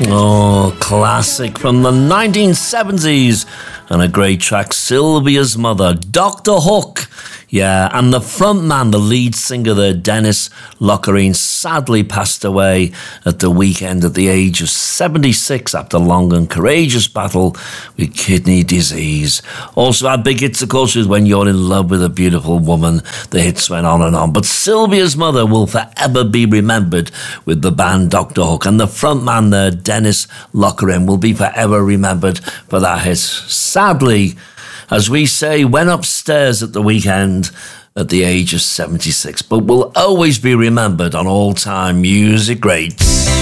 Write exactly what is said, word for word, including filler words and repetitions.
Oh, classic from the nineteen seventies. And a great track, Sylvia's Mother, Doctor Hook. Yeah, and the front man, the lead singer there, Dennis Lockerine, sadly passed away at the weekend at the age of seventy-six after a long and courageous battle with kidney disease. Also, our big hits, of course, is When You're in Love with a Beautiful Woman. The hits went on and on. But Sylvia's Mother will forever be remembered with the band Doctor Hook. And the front man there, Dennis Lockerine, will be forever remembered for that hit. Sadly, as we say, went upstairs at the weekend at the age of seventy-six, but will always be remembered on all-time music greats.